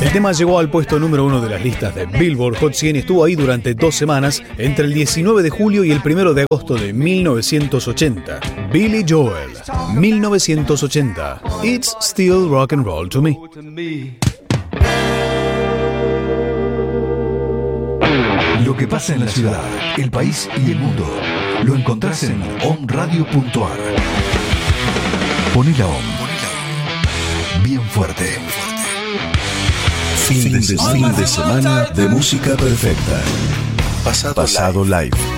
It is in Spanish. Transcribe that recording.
El tema llegó al puesto número 1 de las listas de Billboard Hot 100 y estuvo ahí durante 2 semanas, entre el 19 de julio y el 1 de agosto de 1980. Billy Joel, 1980. It's still rock and roll to me. Lo que pasa en la ciudad, el país y el mundo lo encontrás en omradio.ar. Poné la OM. Bien fuerte. Fin de semana de música perfecta. Pasado live.